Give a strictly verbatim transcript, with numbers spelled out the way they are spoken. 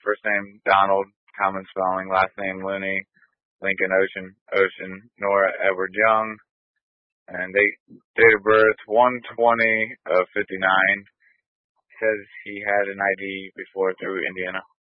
first name Donald, common spelling, last name Looney, Lincoln Ocean, Ocean, Nora Edward Young, and they date of birth one twenty of fifty-nine. Says he had an I D before through Indiana.